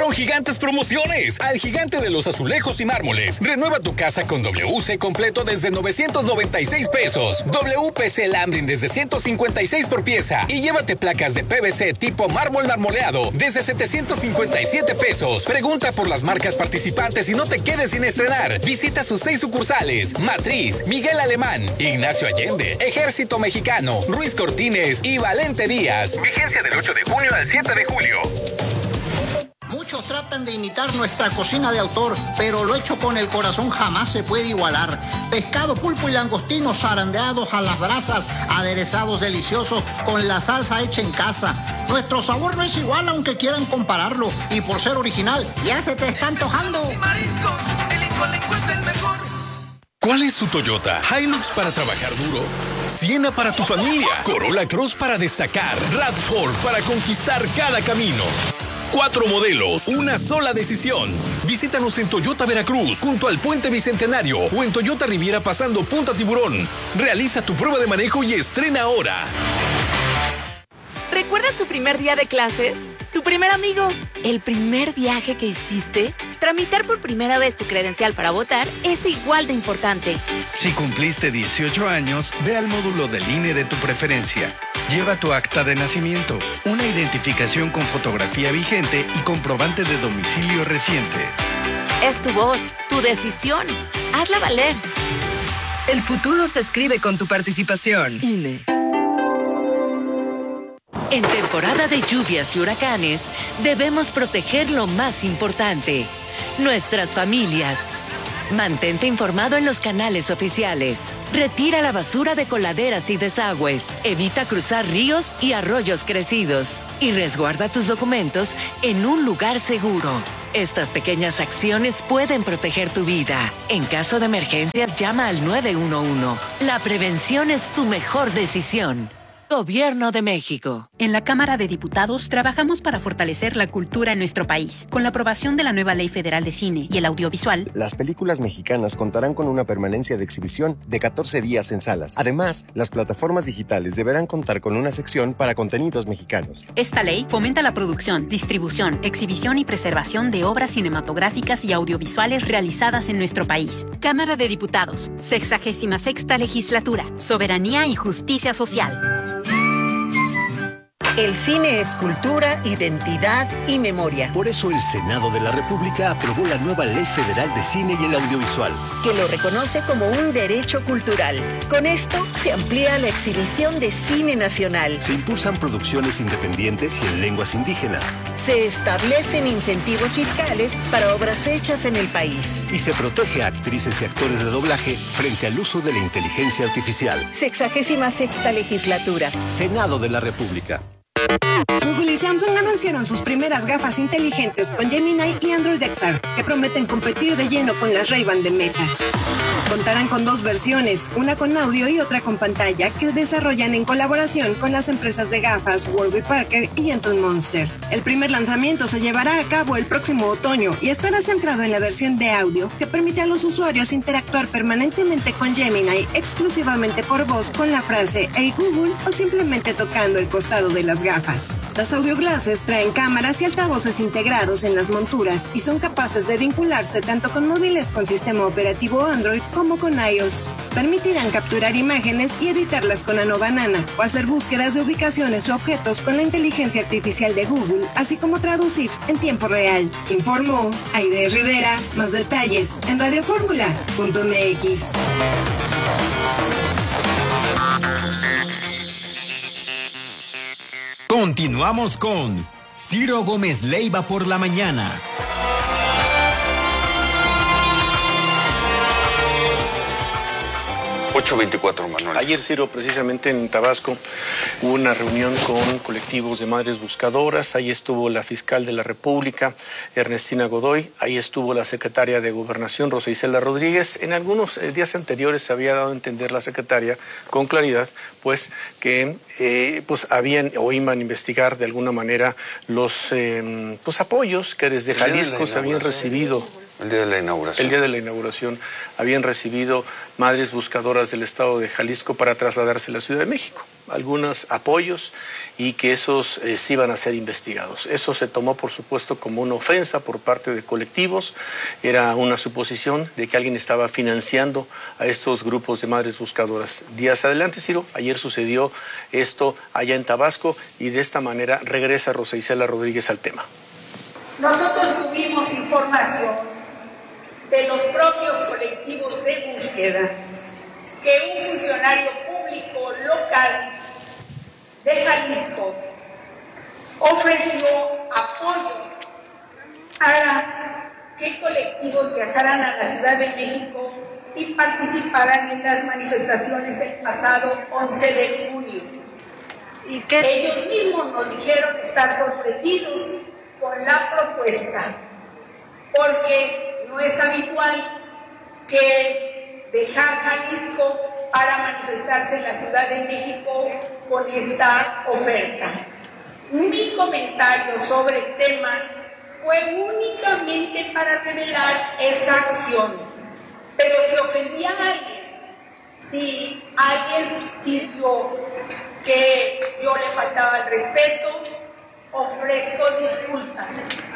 con gigantes promociones al gigante de los azulejos y mármoles. Renueva tu casa con WC completo desde 996 pesos. WPC Lambrin desde 156 por pieza. Y llévate placas de PVC tipo mármol marmoleado desde 757 pesos. Pregunta por las marcas participantes y no te quedes sin estrenar. Visita sus 6 sucursales: Matriz, Miguel Alemán, Ignacio Allende, Ejército Mexicano, Ruiz Cortines y Valente Díaz. Vigencia del 8 de junio al 7 de julio. Muchos tratan de imitar nuestra cocina de autor, pero lo hecho con el corazón jamás se puede igualar. Pescado, pulpo y langostinos zarandeados a las brasas, aderezados deliciosos con la salsa hecha en casa. Nuestro sabor no es igual aunque quieran compararlo, y por ser original, ya se te está antojando. Mariscos, el Incolenco es el mejor. ¿Cuál es tu Toyota? Hilux para trabajar duro, Siena para tu familia, Corolla Cross para destacar, RAV4 para conquistar cada camino. 4 modelos, una sola decisión. Visítanos en Toyota Veracruz, junto al Puente Bicentenario, o en Toyota Riviera pasando Punta Tiburón. Realiza tu prueba de manejo y estrena ahora. ¿Recuerdas tu primer día de clases? ¿Tu primer amigo? ¿El primer viaje que hiciste? Tramitar por primera vez tu credencial para votar es igual de importante. Si cumpliste 18 años, ve al módulo del INE de tu preferencia. Lleva tu acta de nacimiento, una identificación con fotografía vigente y comprobante de domicilio reciente. Es tu voz, tu decisión. Hazla valer. El futuro se escribe con tu participación. INE. En temporada de lluvias y huracanes, debemos proteger lo más importante: nuestras familias. Mantente informado en los canales oficiales. Retira la basura de coladeras y desagües. Evita cruzar ríos y arroyos crecidos. Y resguarda tus documentos en un lugar seguro. Estas pequeñas acciones pueden proteger tu vida. En caso de emergencias, llama al 911. La prevención es tu mejor decisión. Gobierno de México. En la Cámara de Diputados trabajamos para fortalecer la cultura en nuestro país. Con la aprobación de la nueva Ley Federal de Cine y el Audiovisual, las películas mexicanas contarán con una permanencia de exhibición de 14 días en salas. Además, las plataformas digitales deberán contar con una sección para contenidos mexicanos. Esta ley fomenta la producción, distribución, exhibición y preservación de obras cinematográficas y audiovisuales realizadas en nuestro país. Cámara de Diputados, 66ª Legislatura, Soberanía y Justicia Social. El cine es cultura, identidad y memoria. Por eso el Senado de la República aprobó la nueva Ley Federal de Cine y el Audiovisual, que lo reconoce como un derecho cultural. Con esto se amplía la exhibición de cine nacional. Se impulsan producciones independientes y en lenguas indígenas. Se establecen incentivos fiscales para obras hechas en el país. Y se protege a actrices y actores de doblaje frente al uso de la inteligencia artificial. 66ª Legislatura. Senado de la República. Google y Samsung anunciaron sus primeras gafas inteligentes con Gemini y Android XR, que prometen competir de lleno con las Ray-Ban de Meta. Contarán con 2 versiones, una con audio y otra con pantalla, que desarrollan en colaboración con las empresas de gafas Warby Parker y Gentle Monster. El primer lanzamiento se llevará a cabo el próximo otoño y estará centrado en la versión de audio, que permite a los usuarios interactuar permanentemente con Gemini exclusivamente por voz con la frase "Hey Google" o simplemente tocando el costado de las gafas. Las audio glasses traen cámaras y altavoces integrados en las monturas y son capaces de vincularse tanto con móviles con sistema operativo Android como con iOS. Permitirán capturar imágenes y editarlas con Nano Banana o hacer búsquedas de ubicaciones o objetos con la inteligencia artificial de Google, así como traducir en tiempo real. Informó Aide Rivera. Más detalles en radioformula.mx. Continuamos con Ciro Gómez Leiva por la mañana. 8:24, Manuel. Ayer, Ciro, precisamente en Tabasco, hubo una reunión con colectivos de madres buscadoras. Ahí estuvo la fiscal de la República, Ernestina Godoy. Ahí estuvo la secretaria de Gobernación, Rosa Isela Rodríguez. En algunos días anteriores se había dado a entender la secretaria con claridad, pues, que habían o iban a investigar de alguna manera los apoyos que desde Jalisco se habían recibido. El día de la inauguración. El día de la inauguración habían recibido madres buscadoras del estado de Jalisco para trasladarse a la Ciudad de México. Algunos apoyos y que esos sí iban a ser investigados. Eso se tomó, por supuesto, como una ofensa por parte de colectivos. Era una suposición de que alguien estaba financiando a estos grupos de madres buscadoras. Días adelante, Ciro, ayer sucedió esto allá en Tabasco y de esta manera regresa Rosa Isela Rodríguez al tema. Nosotros tuvimos información de los propios colectivos de búsqueda que un funcionario público local de Jalisco ofreció apoyo para que colectivos viajaran a la Ciudad de México y participaran en las manifestaciones del pasado 11 de junio. ¿Y qué? Ellos mismos nos dijeron estar sorprendidos con la propuesta, porque no es habitual que dejar Jalisco para manifestarse en la Ciudad de México con esta oferta. Mi comentario sobre el tema fue únicamente para revelar esa acción, pero si ofendía a alguien, si alguien sintió que yo le faltaba el respeto, ofrezco disculpas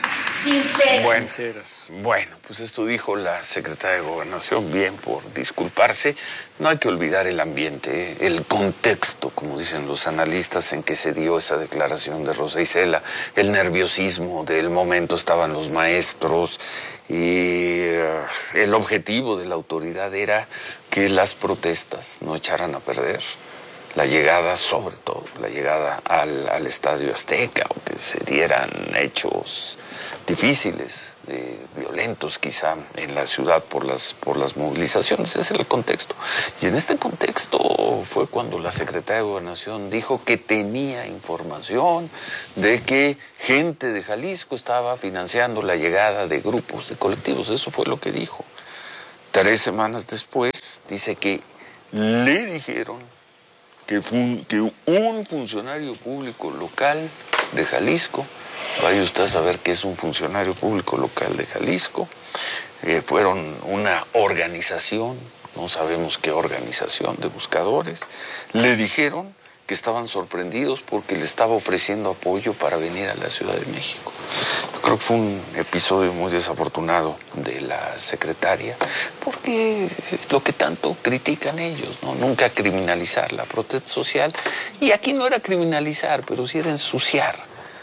sinceras. Bueno, pues esto dijo la secretaria de Gobernación, bien por disculparse. No hay que olvidar el ambiente, el contexto, como dicen los analistas, en que se dio esa declaración de Rosa Isela, el nerviosismo del momento, estaban los maestros y el objetivo de la autoridad era que las protestas no echaran a perder la llegada, sobre todo, la llegada al Estadio Azteca, o que se dieran hechos difíciles, violentos quizá en la ciudad por las movilizaciones. Ese era el contexto. Y en este contexto fue cuando la secretaria de Gobernación dijo que tenía información de que gente de Jalisco estaba financiando la llegada de grupos, de colectivos. Eso fue lo que dijo. 3 semanas después dice que le dijeron que un funcionario público local de Jalisco, vaya usted a saber qué es un funcionario público local de Jalisco, fueron una organización, no sabemos qué organización de buscadores, le dijeron que estaban sorprendidos porque le estaba ofreciendo apoyo para venir a la Ciudad de México. Yo creo que fue un episodio muy desafortunado de la secretaria, porque es lo que tanto critican ellos, ¿no? Nunca criminalizar la protesta social. Y aquí no era criminalizar, pero sí era ensuciar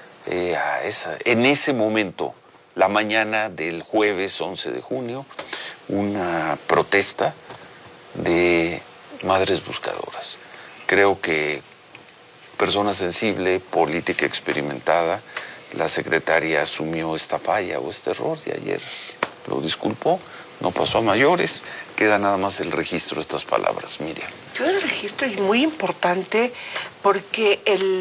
en ese momento, la mañana del jueves 11 de junio, una protesta de madres buscadoras. Creo que persona sensible, política experimentada, la secretaria asumió esta falla o este error y ayer lo disculpó, no pasó a mayores, queda nada más el registro de estas palabras, Miriam. Todo el registro es muy importante porque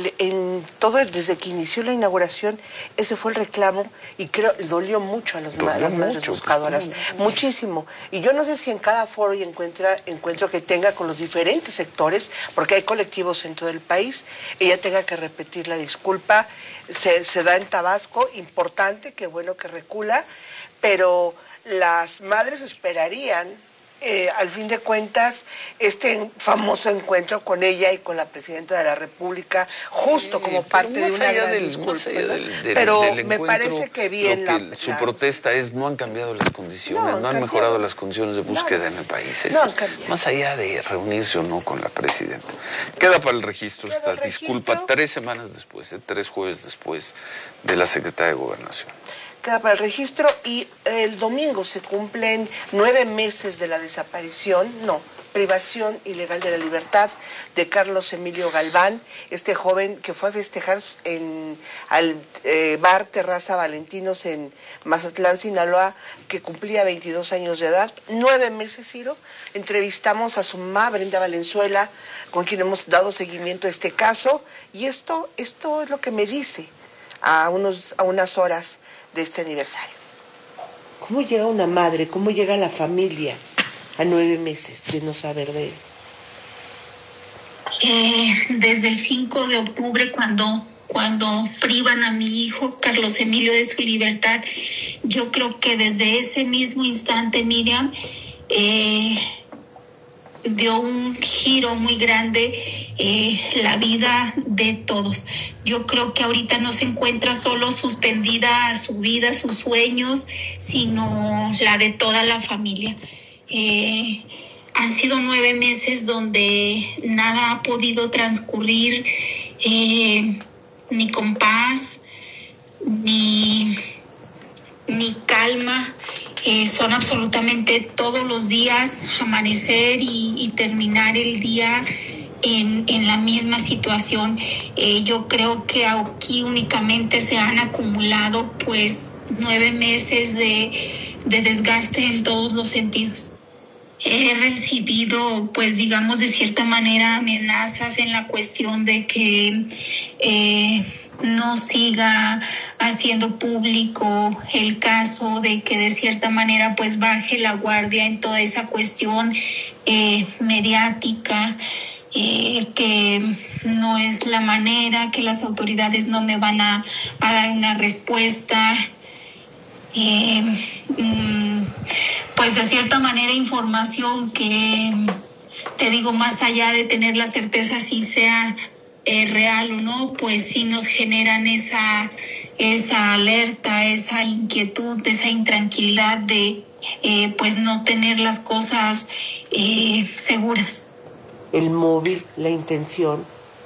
desde que inició la inauguración, ese fue el reclamo y creo dolió mucho a las madres buscadoras, muchísimo. Y yo no sé si en cada foro y encuentro que tenga con los diferentes sectores, porque hay colectivos en todo el país, ella tenga que repetir la disculpa. Se da en Tabasco, importante, qué bueno que recula, pero las madres esperarían, al fin de cuentas, este famoso encuentro con ella y con la presidenta de la República, justo como parte de una gran disculpa. Pero me parece que bien su protesta es, no han cambiado las condiciones, no han mejorado las condiciones de búsqueda en el país. Más allá de reunirse o no con la presidenta. Queda para el registro esta disculpa 3 semanas después, 3 jueves después de la secretaria de Gobernación. Queda para el registro y el domingo se cumplen 9 meses de la privación ilegal de la libertad de Carlos Emilio Galván, este joven que fue a festejar al bar Terraza Valentinos en Mazatlán, Sinaloa, que cumplía 22 años de edad. 9 meses, Ciro. Entrevistamos a su mamá, Brenda Valenzuela, con quien hemos dado seguimiento a este caso, y esto es lo que me dice a unas horas de este aniversario. ¿Cómo llega una madre, cómo llega la familia a 9 meses de no saber de él? Desde el 5 de octubre, cuando cuando privan a mi hijo Carlos Emilio de su libertad, yo creo que desde ese mismo instante, Miriam, dio un giro muy grande la vida de todos. Yo creo que ahorita no se encuentra solo suspendida su vida, sus sueños, sino la de toda la familia. Han sido 9 meses donde nada ha podido transcurrir ni con paz, ni calma. Son absolutamente todos los días amanecer y terminar el día en la misma situación. Yo creo que aquí únicamente se han acumulado pues 9 meses de desgaste en todos los sentidos. He recibido, pues digamos de cierta manera, amenazas en la cuestión de que no siga haciendo público el caso, de que de cierta manera pues baje la guardia en toda esa cuestión mediática, que no es la manera, que las autoridades no me van a dar una respuesta. Pues de cierta manera información que, te digo, más allá de tener la certeza si sea real o no, pues sí nos generan esa alerta, esa inquietud, esa intranquilidad de pues no tener las cosas seguras. El móvil, la intención.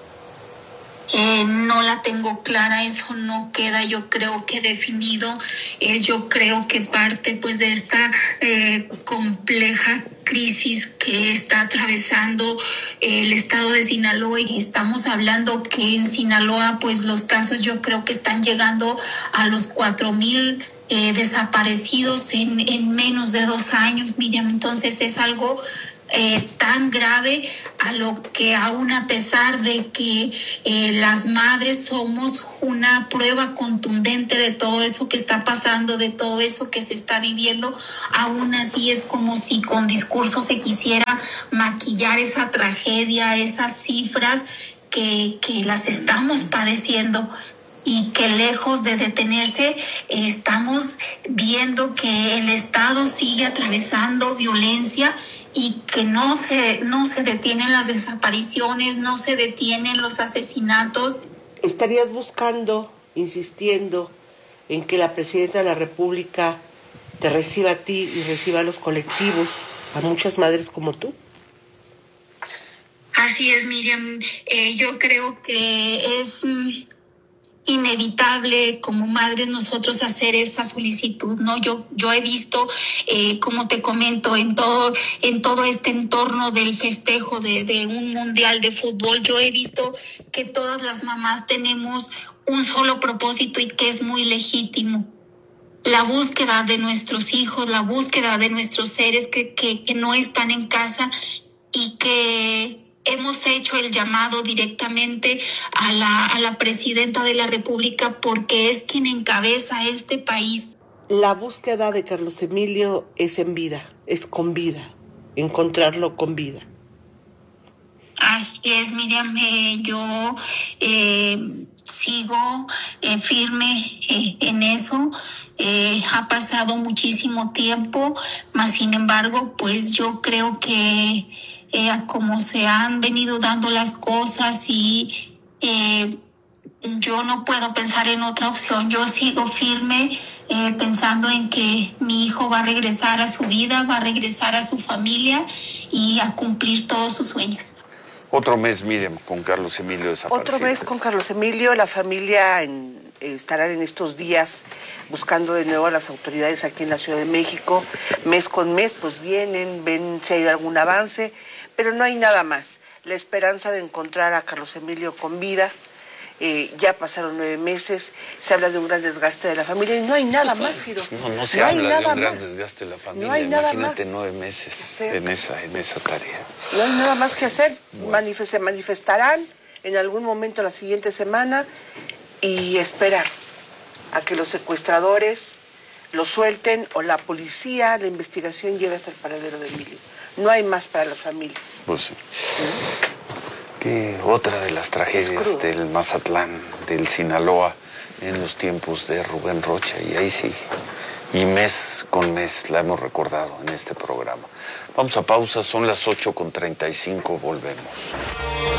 No la tengo clara, eso no queda, yo creo que definido. Yo creo que parte pues de esta compleja crisis que está atravesando el estado de Sinaloa, y estamos hablando que en Sinaloa pues los casos yo creo que están llegando a los 4,000 desaparecidos en menos de 2 años, Miriam. Entonces es algo tan grave, a lo que aún a pesar de que las madres somos una prueba contundente de todo eso que está pasando, de todo eso que se está viviendo, aún así es como si con discurso se quisiera maquillar esa tragedia, esas cifras que las estamos padeciendo. Y que lejos de detenerse, estamos viendo que el Estado sigue atravesando violencia y que no se detienen las desapariciones, no se detienen los asesinatos. ¿Estarías buscando, insistiendo en que la Presidenta de la República te reciba a ti y reciba a los colectivos, a muchas madres como tú? Así es, Miriam. Yo creo que es inevitable como madres nosotros hacer esa solicitud, ¿no? Yo he visto, como te comento, en todo este entorno del festejo de un mundial de fútbol, yo he visto que todas las mamás tenemos un solo propósito, y que es muy legítimo: la búsqueda de nuestros hijos, la búsqueda de nuestros seres que no están en casa, y que hemos hecho el llamado directamente a la Presidenta de la República, porque es quien encabeza este país. La búsqueda de Carlos Emilio es en vida, es con vida, encontrarlo con vida. Así es, Miriam. Yo sigo firme en eso. Ha pasado muchísimo tiempo, mas sin embargo, pues yo creo que como se han venido dando las cosas, y yo no puedo pensar en otra opción. Yo sigo firme pensando en que mi hijo va a regresar a su vida, va a regresar a su familia y a cumplir todos sus sueños. Otro mes, Miriam, con Carlos Emilio desaparecido. Otro mes con Carlos Emilio. La familia estará en estos días buscando de nuevo a las autoridades aquí en la Ciudad de México. Mes con mes, pues vienen, ven si hay algún avance, pero no hay nada más. La esperanza de encontrar a Carlos Emilio con vida. Ya pasaron 9 meses, se habla de un gran desgaste de la familia y no hay nada más, Ciro. No se habla de un gran desgaste de la familia. No hay nada Imagínate más. 9 meses en esa tarea. No hay nada más que hacer. Se manifestarán en algún momento la siguiente semana y esperar a que los secuestradores lo suelten o la policía, la investigación lleve hasta el paradero de Emilio. No hay más para las familias. Pues sí. Que otra de las tragedias del Mazatlán, del Sinaloa, en los tiempos de Rubén Rocha, y ahí sigue. Y mes con mes la hemos recordado en este programa. Vamos a pausa, son las 8:35, volvemos.